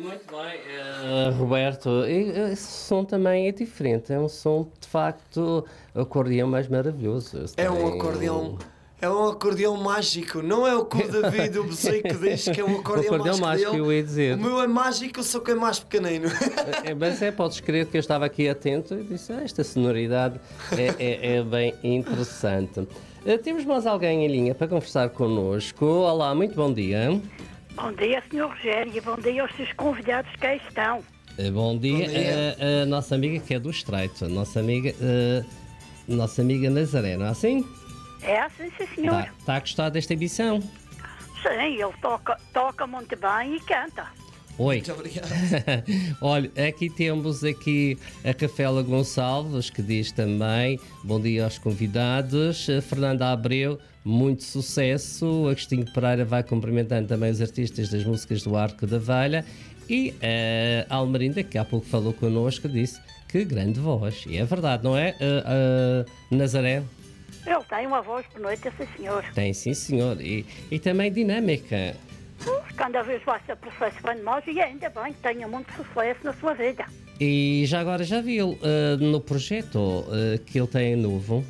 Muito bem, Roberto. Esse som também é diferente. É um som, de facto, acordeão mais maravilhoso. É um acordeão mágico. Não é o que o David, o Bezerra, que diz que é um acordeão mágico dele. Eu ia dizer. O meu é mágico, só que é mais pequenino. Mas podes crer que eu estava aqui atento e disse, esta sonoridade é bem interessante. Temos mais alguém em linha para conversar connosco. Olá, muito bom dia. Bom dia, Sr. Rogério, e bom dia aos seus convidados que aí estão. Bom dia. A nossa amiga que é do Estreito, nossa amiga Nazaré, não é assim? É assim, sim, senhor. Está a gostar desta emissão? Sim, ele toca muito bem e canta. Oi. Muito obrigado. Olha, aqui temos a Rafaela Gonçalves, que diz também, bom dia aos convidados. Fernanda Abreu, muito sucesso. Agostinho Pereira vai cumprimentando também os artistas das músicas do Arco da Velha. E a Almerinda, que há pouco falou connosco, disse que grande voz. E é verdade, não é, Nazaré? Ele tem uma voz bonita, sim, senhor. Tem, sim, senhor. E também dinâmica. Cada vez vai se aperfeiçoando mais e ainda bem que tenha muito sucesso na sua vida. E já agora já viu no projeto que ele tem novo?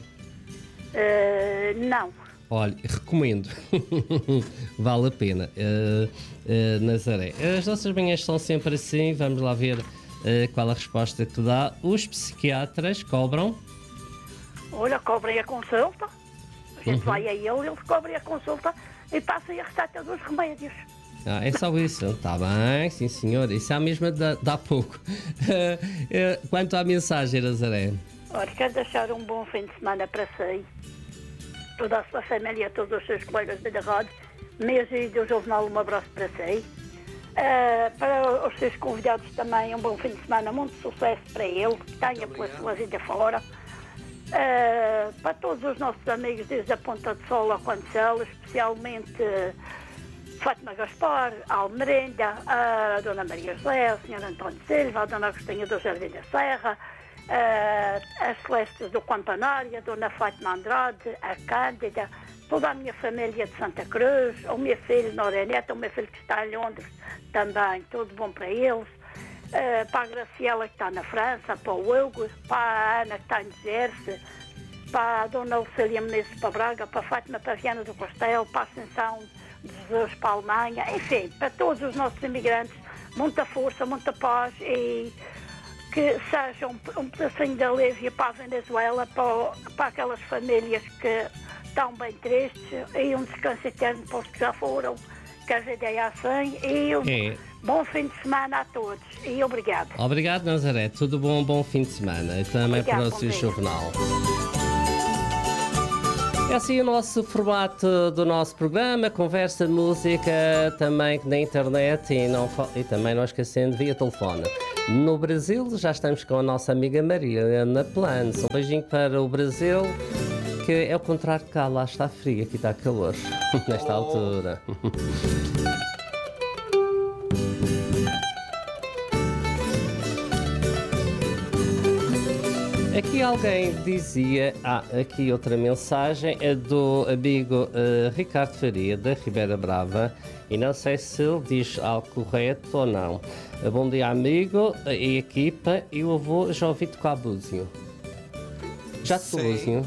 Não. Olha, recomendo. Vale a pena. Nazaré. As nossas manhãs são sempre assim. Vamos lá ver qual a resposta que dá. Os psiquiatras cobram? Olha, cobrem a consulta. A gente vai a ele cobre a consulta e passa a receita dos remédios. É só isso. Está bem, sim senhor. Isso é a mesma de há pouco. Quanto à mensagem, Nazaré? Olha, quero deixar um bom fim de semana para si, toda a sua família, todos os seus colegas da rádio, mesmo e do jornal, um abraço para si. Para os seus convidados também, um bom fim de semana, muito sucesso para ele, que tenha pela sua vida fora. Para todos os nossos amigos desde a Ponta de Sol ao Cancelo, especialmente Fátima Gaspar, a Almerinda, a Dona Maria José, o Sr. António Silva, a Dona Agostinha do Jardim da Serra, as Celestes do Campanário, a Dona Fátima Andrade, a Cândida, toda a minha família de Santa Cruz, o meu filho Noreneta, o meu filho que está em Londres também, tudo bom para eles. Para a Graciela que está na França, para o Hugo, para a Ana que está em Jersey, para a Dona Lucília Menezes para Braga, para a Fátima Paviana do Castelo, para a Ascensão de Jesus para a Alemanha, enfim, para todos os nossos imigrantes, muita força, muita paz e que seja um pedacinho de alívio para a Venezuela, para aquelas famílias que estão bem tristes e um descanso eterno para os que já foram, que a vida é assim e bom fim de semana a todos e obrigado. Obrigado, Nazaré. Tudo bom, bom fim de semana. E também para o seu jornal. É assim o nosso formato do nosso programa, conversa, música, também na internet e também não esquecendo via telefone. No Brasil já estamos com a nossa amiga Mariana Planos. Um beijinho para o Brasil, que é o contrário de cá, lá está frio, aqui está calor, nesta altura. Aqui alguém dizia, aqui outra mensagem, é do amigo Ricardo Faria, da Ribeira Brava, e não sei se ele diz algo correto ou não. Bom dia, amigo e equipa, e o avô já ouvi tocar búzio. Já tocou búzio?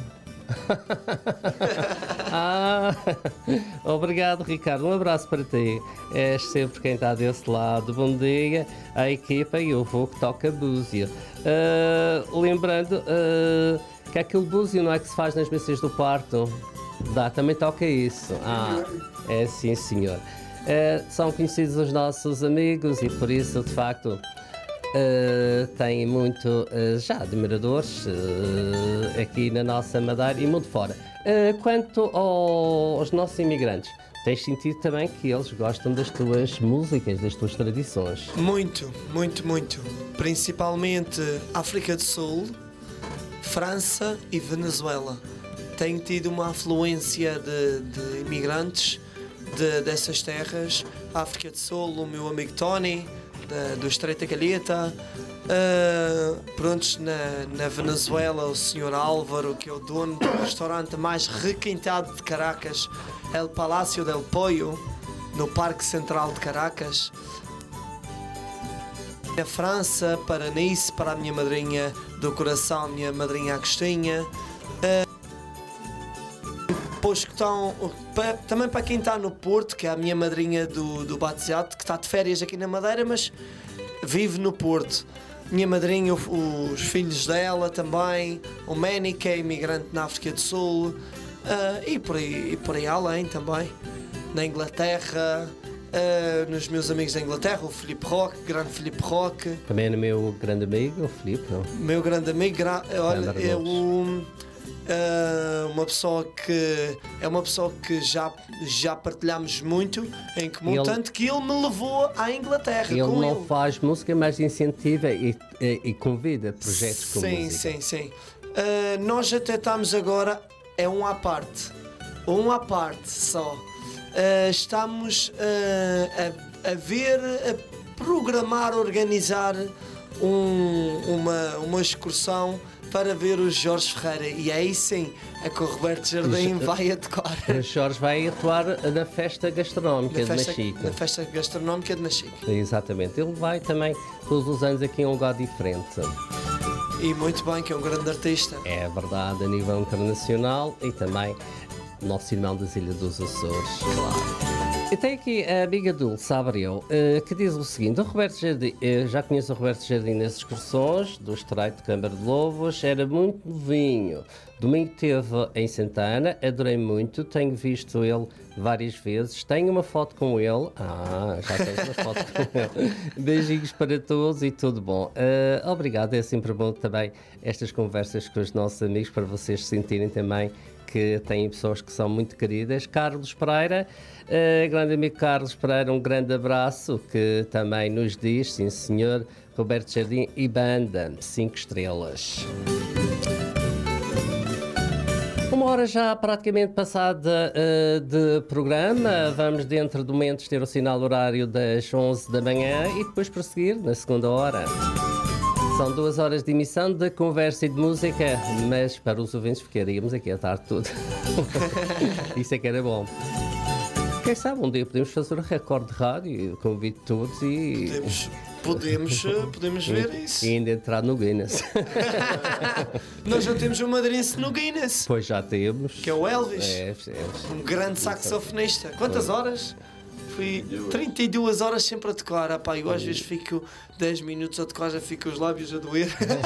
Obrigado, Ricardo, um abraço para ti. És sempre quem está desse lado. Bom dia à equipa e o avô que toca búzio. Lembrando que aquele búzio não é que se faz nas missas do parto. Também toca isso. É sim, senhor. São conhecidos os nossos amigos e por isso, de facto, tem muito já admiradores aqui na nossa Madeira e mundo fora. Quanto aos nossos imigrantes, tens sentido também que eles gostam das tuas músicas, das tuas tradições? Muito, muito, muito. Principalmente África do Sul, França e Venezuela. Tenho tido uma afluência de imigrantes dessas terras. África do Sul, o meu amigo Tony, do Estreito da Calheta. Prontos, na Venezuela, o Sr. Álvaro, que é o dono do restaurante mais requintado de Caracas, El Palácio del Pollo, no Parque Central de Caracas. A França, para Nice, para a minha madrinha do coração, minha madrinha Agostinha. Depois que estão, também para quem está no Porto, que é a minha madrinha do batizado, que está de férias aqui na Madeira, mas vive no Porto. Minha madrinha, os filhos dela também, o Manny, que é imigrante na África do Sul, e por aí além também, na Inglaterra. Nos meus amigos da Inglaterra, o Filipe Roque, grande Filipe Roque. Também no meu grande amigo, o Filipe, não? Meu grande amigo, olha, é uma pessoa que já partilhamos muito em comum, tanto que ele me levou à Inglaterra. Ele não faz música, mas incentiva e convida projetos com música. Sim. Nós até estamos agora, é um à parte só. Estamos a programar, organizar uma excursão para ver o Jorge Ferreira, e aí sim é que o Roberto Jardim vai atuar. O Jorge vai atuar na festa gastronómica de Machico. Na festa gastronómica de Machico. Exatamente, ele vai também todos os anos aqui em um lugar diferente. E muito bem, que é um grande artista. É verdade, a nível internacional, e também nosso irmão das Ilhas dos Açores. Claro. E tem aqui a amiga Dulce Abreu, que diz o seguinte: o Roberto Jardim, já conheço o Roberto Jardim nas excursões do Estreito de Câmara de Lobos, era muito novinho. Domingo esteve em Santana, adorei muito, tenho visto ele várias vezes, tenho uma foto com ele. Já tens uma foto com ele. Beijinhos para todos e tudo bom. Obrigado, é sempre bom também estas conversas com os nossos amigos, para vocês sentirem também que têm pessoas que são muito queridas. Carlos Pereira, grande amigo Carlos Pereira, um grande abraço, que também nos diz, sim senhor, Roberto Jardim e banda, 5 estrelas. Uma hora já praticamente passada de programa, vamos dentro de momentos ter o sinal horário das 11 da manhã e depois prosseguir na segunda hora. São 2 horas de emissão de conversa e de música, mas para os ouvintes ficaríamos aqui a tarde toda. Isso é que era bom. Quem sabe um dia podemos fazer um recorde de rádio, convido todos e... Podemos ver isso. E ainda entrar no Guinness. Nós já temos um madeirense no Guinness. Pois já temos. Que é o Elvis. É. Um grande saxofonista. Quantas horas? Fui 32 horas sempre a tocar. Eu às vezes fico 10 minutos a tocar, já fico os lábios a doer.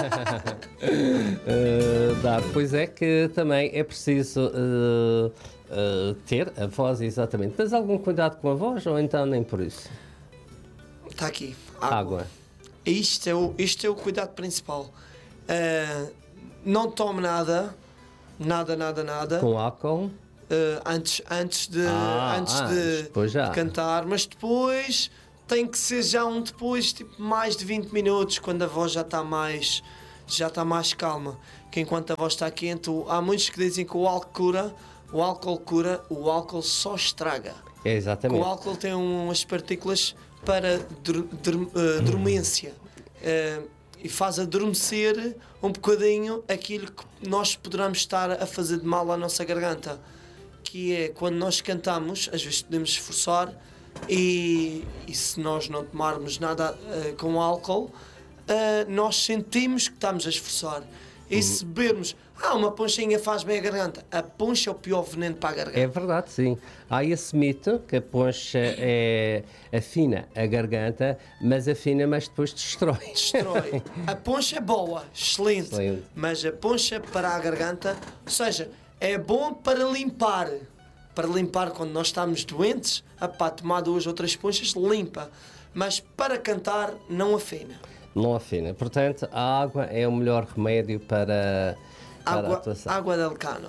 Pois é que também é preciso ter a voz, exatamente. Tens algum cuidado com a voz ou então nem por isso? Está aqui. Água. Isto é o cuidado principal. Não tomo nada. Com álcool? Antes de cantar, mas depois tem que ser já depois, tipo, mais de 20 minutos, quando a voz já está mais calma, que enquanto a voz está quente, há muitos que dizem que o álcool cura, o álcool só estraga. É, exatamente. O álcool tem umas partículas para dormência, e faz adormecer um bocadinho aquilo que nós poderemos estar a fazer de mal à nossa garganta, que é quando nós cantamos, às vezes podemos esforçar e se nós não tomarmos nada com álcool, nós sentimos que estamos a esforçar. E se bebermos, uma ponchinha faz bem a garganta. A poncha é o pior veneno para a garganta. É verdade, sim. Há esse mito que a poncha afina a garganta, mas depois destrói. A poncha é boa, excelente. Mas a poncha para a garganta, ou seja, é bom para limpar. Para limpar quando nós estamos doentes, tomar 2 ou 3 ponchas, limpa. Mas para cantar, não afina. Não afina. Portanto, a água é o melhor remédio para a atuação. Água del Cano.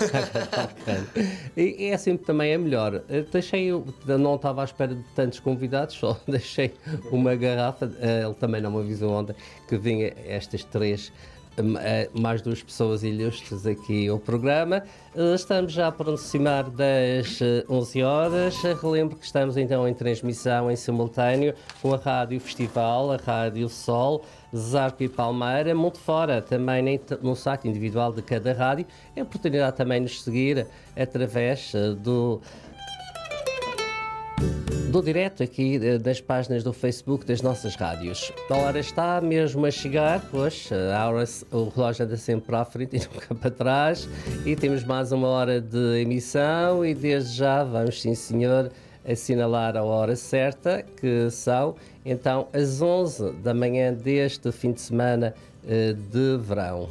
E é assim também é melhor. Não estava à espera de tantos convidados, só deixei uma garrafa. Ele também não me avisou ontem que vinha estas 3, mais 2 pessoas ilustres aqui ao programa. Estamos já a aproximar das 11 horas. Relembro que estamos então em transmissão em simultâneo com a Rádio Festival, a Rádio Sol, Zarco e Palmeira, Montefora, também no site individual de cada rádio. É a oportunidade também de nos seguir através do do direto aqui das páginas do Facebook das nossas rádios. A hora está mesmo a chegar, pois o relógio anda sempre para a frente e nunca para trás, e temos mais uma hora de emissão e desde já vamos, sim senhor, assinalar a hora certa, que são então as 11 da manhã deste fim de semana de verão.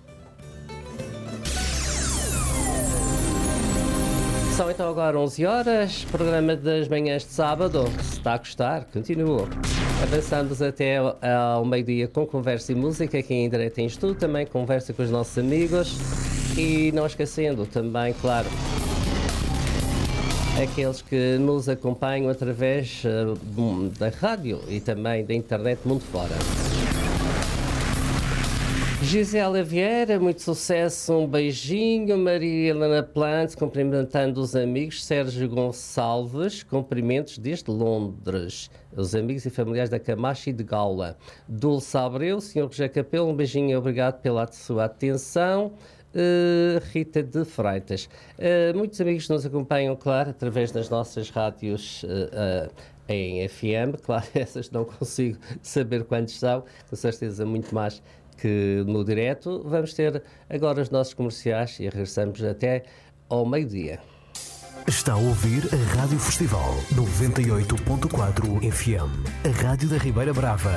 São então agora 11 horas, programa das manhãs de sábado. Se está a gostar, continua. Avançamos até ao meio-dia com conversa e música, aqui em direto em estúdio, também conversa com os nossos amigos e não esquecendo também, claro, aqueles que nos acompanham através da rádio e também da internet mundo fora. Gisela Vieira, muito sucesso, um beijinho. Maria Helena Plante, cumprimentando os amigos. Sérgio Gonçalves, cumprimentos desde Londres. Os amigos e familiares da Camacha e de Gaula. Dulce Abreu, Sr. José Capelo, um beijinho e obrigado pela sua atenção. Rita de Freitas. Muitos amigos nos acompanham, claro, através das nossas rádios em FM. Claro, essas não consigo saber quantos são, com certeza muito mais que no direto. Vamos ter agora os nossos comerciais e regressamos até ao meio-dia. Está a ouvir a Rádio Festival 98.4 FM, a Rádio da Ribeira Brava.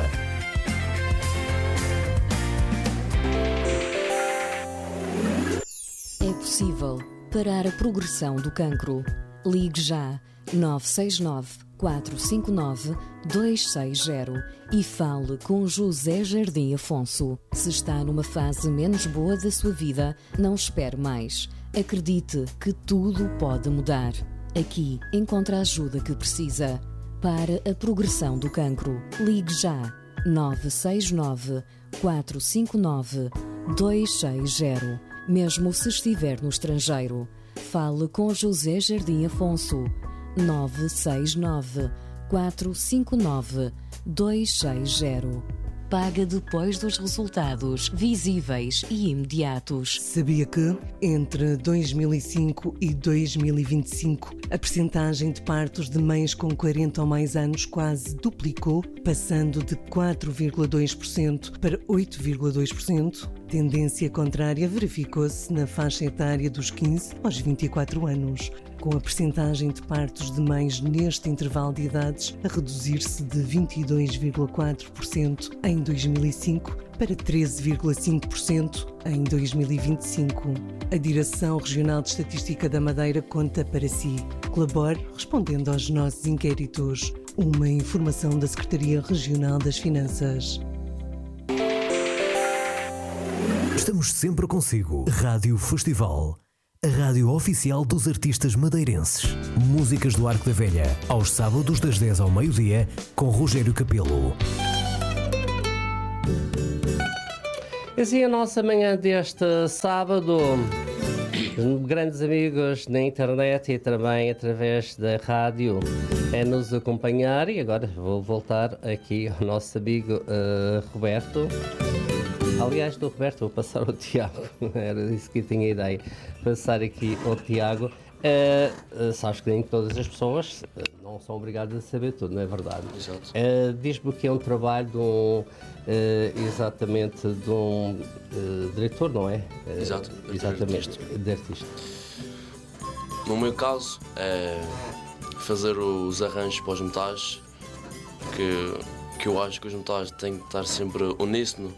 É possível parar a progressão do cancro. Ligue já 969 459 260 e fale com José Jardim Afonso. Se está numa fase menos boa da sua vida, não espere mais. Acredite que tudo pode mudar. Aqui encontra a ajuda que precisa. Para a progressão do cancro, ligue já 969 459 260. Mesmo se estiver no estrangeiro, fale com José Jardim Afonso. 969 459 260. Paga depois dos resultados visíveis e imediatos. Sabia que, entre 2005 e 2025, a percentagem de partos de mães com 40 ou mais anos quase duplicou, passando de 4,2% para 8,2%? Tendência contrária verificou-se na faixa etária dos 15 aos 24 anos, com a percentagem de partos de mães neste intervalo de idades a reduzir-se de 22,4% em 2005 para 13,5% em 2025. A Direção Regional de Estatística da Madeira conta para si. Colabore respondendo aos nossos inquéritos. Uma informação da Secretaria Regional das Finanças. Estamos sempre consigo. Rádio Festival, a rádio oficial dos artistas madeirenses. Músicas do Arco da Velha, aos sábados das 10 ao meio-dia, com Rogério Capelo. Assim, a nossa manhã deste sábado, grandes amigos na internet e também através da rádio é nos acompanhar. E agora vou voltar aqui ao nosso amigo Roberto. Aliás, do Roberto vou passar ao Tiago, era isso que eu tinha ideia, passar aqui ao Tiago. Sabes que nem todas as pessoas não são obrigadas a saber tudo, não é verdade? Exato. Diz-me que é um trabalho de um, exatamente, de um diretor, não é? Exato, Exatamente, de artista. No meu caso, é fazer os arranjos para os metais, que eu acho que os metais têm que estar sempre uníssono,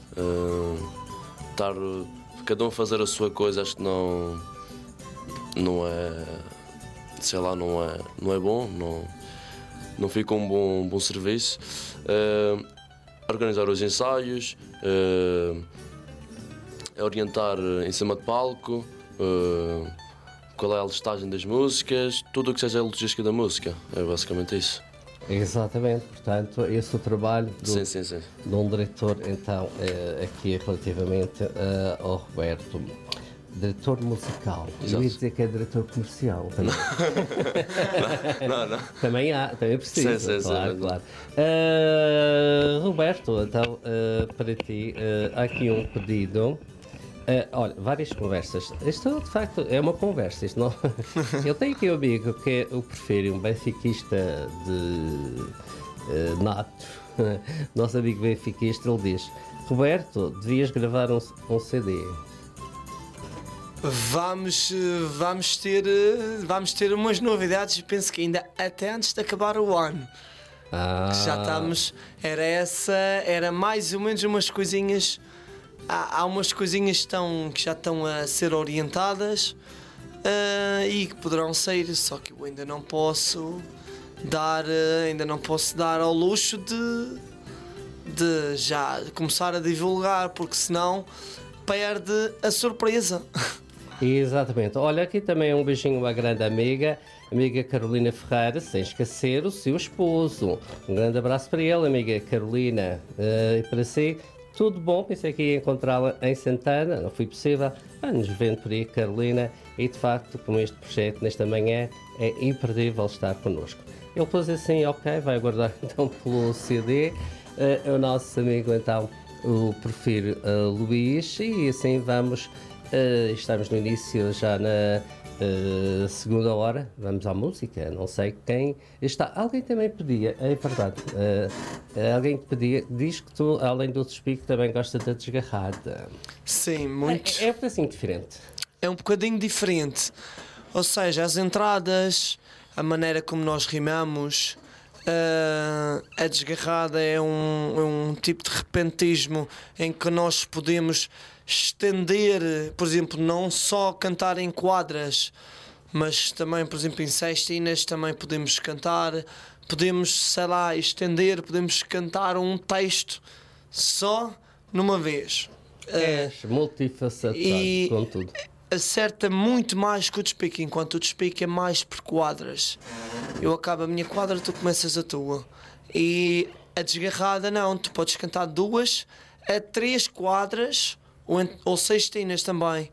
cada um fazer a sua coisa. Acho que não é, sei lá, não é bom, não fica um bom serviço. Organizar os ensaios, orientar em cima de palco, qual é a listagem das músicas, tudo o que seja a logística da música, é basicamente isso. Exatamente, portanto, esse é o trabalho Sim. de um diretor, então, aqui relativamente ao Roberto. Diretor musical. Exato. Eu ia dizer que é diretor comercial. Também. Não. Também precisa. Sim, claro. Roberto, então, para ti, há aqui um pedido Olha, várias conversas. Isto de facto é uma conversa. Isto não... Eu tenho aqui um amigo que eu prefiro, um benfiquista de nato, nosso amigo benfiquista, ele diz: Roberto, devias gravar um CD. Vamos ter umas novidades, penso que ainda até antes de acabar o ano. Já estamos. Era mais ou menos umas coisinhas. Há umas coisinhas que já estão a ser orientadas e que poderão sair, só que eu ainda não posso dar ao luxo de já começar a divulgar, porque senão perde a surpresa. Exatamente. Olha, aqui também um beijinho a uma grande amiga Carolina Ferreira, sem esquecer o seu esposo. Um grande abraço para ele, amiga Carolina, e para si. Tudo bom, pensei que ia encontrá-la em Santana, não foi possível. Nos vendo por aí, Carolina, e de facto, com este projeto nesta manhã, é imperdível estar connosco. Ele pôs assim, ok, vai aguardar então pelo CD, o nosso amigo então, o Porfírio Luís, e assim vamos, estamos no início já na segunda hora, vamos à música, não sei quem está. Alguém também pedia, é verdade, alguém que pedia, diz que tu, além do despique, também gosta da desgarrada. Sim, muito. É um bocadinho diferente. É um bocadinho diferente. Ou seja, as entradas, a maneira como nós rimamos, a desgarrada é um tipo de repentismo em que nós podemos estender, por exemplo, não só cantar em quadras, mas também, por exemplo, em sextinas também podemos cantar, podemos, sei lá, estender, podemos cantar um texto só numa vez. És multifacetado, com tudo. Acerta muito mais que o despique, enquanto o despique é mais por quadras. Eu acabo a minha quadra, tu começas a tua. E a desgarrada não, tu podes cantar 2 a 3 quadras ou sextinas também.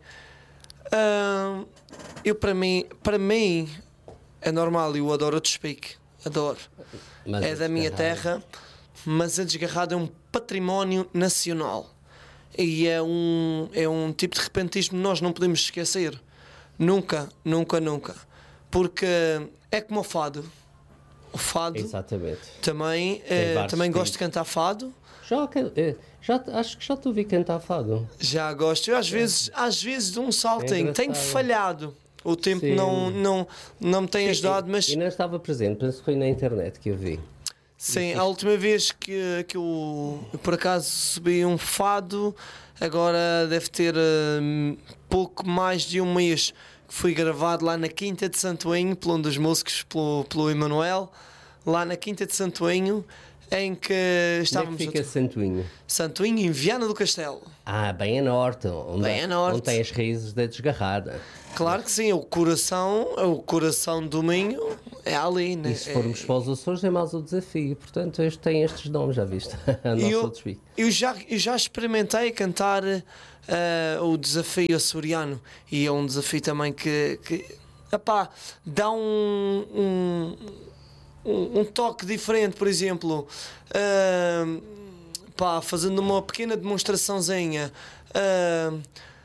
Para mim é normal, eu adoro o despique, adoro. Mas é da minha terra, mas a desgarrada é um património nacional. E é um tipo de repentismo que nós não podemos esquecer. Nunca, nunca, nunca. Porque é como o fado. O fado. Exatamente. Também gosto de cantar fado. Acho que já te ouvi cantar fado. Já gosto. Eu às vezes de um saltinho. Tenho falhado. O tempo não me tem ajudado, mas... E não estava presente, penso que foi na internet que eu vi. Sim, a última vez que eu por acaso subi um fado, agora deve ter pouco mais de um mês, que foi gravado lá na Quinta de Santoinho, por um dos músicos, pelo Emanuel, lá na Quinta de Santoinho, em que estávamos... Onde é que fica Santoinho? Santoinho, em Viana do Castelo. Bem a norte, onde tem as raízes da desgarrada. Claro que sim, o coração do Minho é ali, né? E se formos para os Açores é mais o desafio, portanto este tem estes nomes, já viste? Eu já experimentei cantar o desafio açoriano, e é um desafio também que dá um toque diferente, por exemplo, fazendo uma pequena demonstraçãozinha.